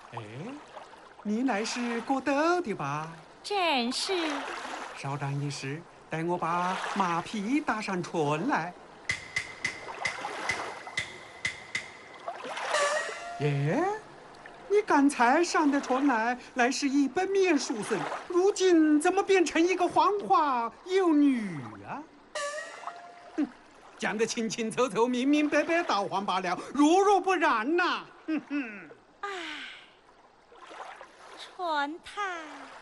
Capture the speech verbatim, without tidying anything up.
哎，你乃是郭德的吧？ 正是。 稍等一时，待我把马匹打上船来。耶，你刚才上的船来，来是一本面书生，如今怎么变成一个黄花幼女啊？哼，讲得清清楚楚、明明白白道黄罢了，如若不然呐、哼哼。 唉，船太